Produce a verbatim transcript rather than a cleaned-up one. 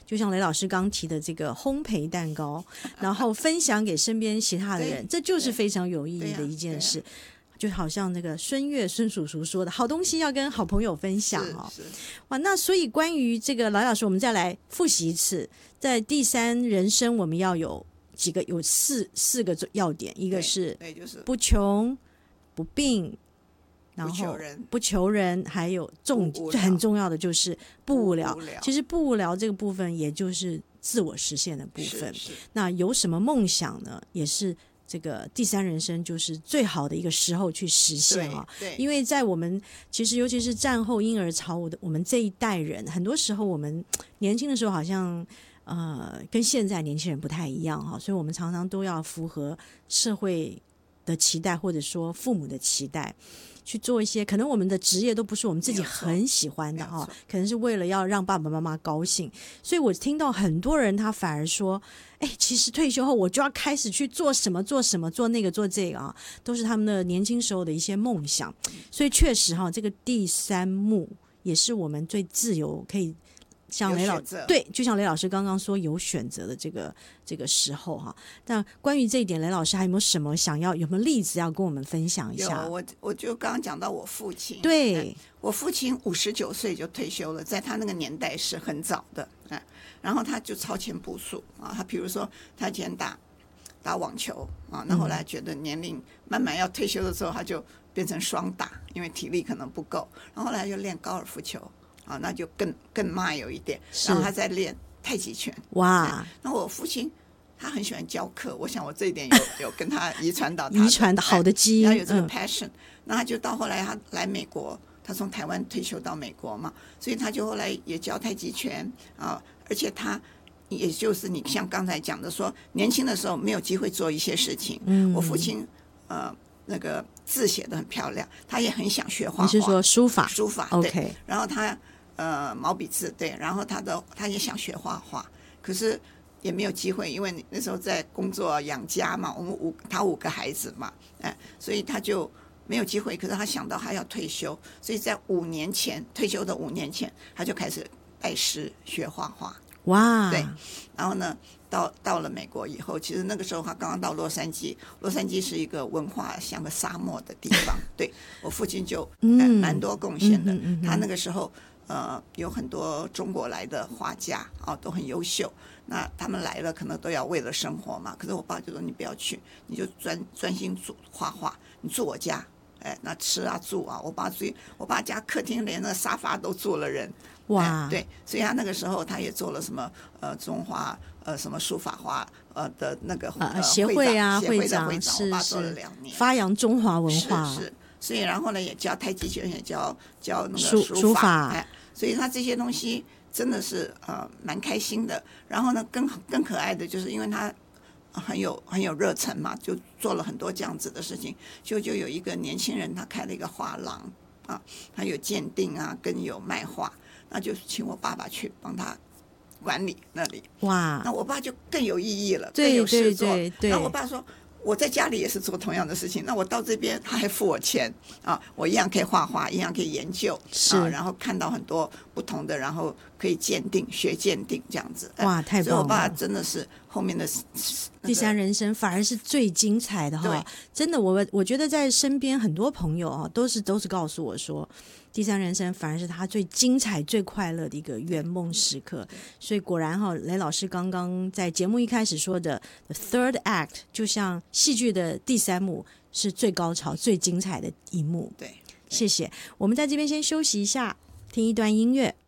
就像雷老师刚提的这个烘焙蛋糕，然后分享给身边其他的人，这就是非常有意义的一件事。就好像那个孙越孙叔叔说的，好东西要跟好朋友分享哦。哇，那所以关于这个老老师，我们再来复习一次，在第三人生我们要有几个，有四四个要点，一个是不穷不病，然后不求人，还有重很重要的就是不无聊。 不无聊， 其实不无聊这个部分，也就是自我实现的部分。那有什么梦想呢？也是这个第三人生就是最好的一个时候去实现啊！因为在我们其实尤其是战后婴儿潮的我们这一代人，很多时候我们年轻的时候好像呃跟现在年轻人不太一样哈，所以我们常常都要符合社会的期待，或者说父母的期待，去做一些可能我们的职业都不是我们自己很喜欢的哈，可能是为了要让爸爸妈妈高兴。所以我听到很多人他反而说，哎，其实退休后我就要开始去做什么做什么做那个做这个啊，都是他们的年轻时候的一些梦想。所以确实哈，这个第三幕也是我们最自由可以。像雷老对，就像雷老师刚刚说有选择的这个这个时候哈，但关于这一点，雷老师还有没有什么想要有没有例子要跟我们分享一下？ 有，我我就刚刚讲到我父亲， 对、嗯、 我父亲五十九岁就退休了，在他那个年代是很早的，嗯，然后他就超前部署啊，他比如说他以前打打网球啊，那后来觉得年龄慢慢要退休的时候，他就变成双打，因为体力可能不够，然后后来又练高尔夫球。啊，那就更更慢有一点，然后他在练太极拳。 哇！ 那我父亲他很喜欢教课，我想我这一点有有跟他遗传到他遗传的好的基因， 他有这个 passion、嗯。那他就到后来他来美国，他从台湾退休到美国嘛，所以他就后来也教太极拳啊，而且他也就是你像刚才讲的说，年轻的时候没有机会做一些事情。嗯，我父亲呃。那个字写得很漂亮，他也很想学画画。 你是说书法？ 书法 ，OK。 然后他呃毛笔字对，然后他的他也想学画画，可是也没有机会，因为那时候在工作养家嘛，我们五他五个孩子嘛，哎，所以他就没有机会。可是他想到他要退休，所以在五年前退休的五年前，他就开始拜师学画画。 哇， 对，然后呢？到到了美国以后，其实那个时候他刚刚到洛杉矶，洛杉矶是一个文化像个沙漠的地方，对我父亲就、嗯呃、蛮多贡献的、嗯嗯嗯。他那个时候呃有很多中国来的画家啊、哦，都很优秀。那他们来了，可能都要为了生活嘛。可是我爸就说你不要去，你就专专心做画画，你住我家，哎，那吃啊住啊，我爸住我爸家客厅连那沙发都住了人。哇、哎，对，所以他那个时候他也做了什么呃中华呃什么书法画呃的那个、呃、 协会啊会长会长，我爸做了两年， 发扬中华文化是是，所以然后呢也教太极拳，也教教那个书书法，法哎，所以他这些东西真的是呃蛮开心的。然后呢更更可爱的就是因为他很有很有热忱嘛，就做了很多这样子的事情，就就有一个年轻人他开了一个画廊啊，他有鉴定啊跟有卖画。那就请我爸爸去帮他管理那里。哇！那我爸就更有意义了，更有事做。 对对对。 那我爸说，我在家里也是做同样的事情，那我到这边他还付我钱啊，我一样可以画画，一样可以研究， 是、 啊，然后看到很多不同的，然后可以鉴定、学鉴定这样子。 哇，太棒了！ 所以我爸真的是后面的、那个、 第三人生反而是最精彩的哈。真的，我我觉得在身边很多朋友啊，都是都是告诉我说。第三人生反而是他最精彩最快乐的一个圆梦时刻，所以果然哈，雷老师刚刚在节目一开始说的 The Third Act 就像戏剧的第三幕是最高潮最精彩的一幕。 对， 谢谢。我们在这边先休息一下，听一段音乐。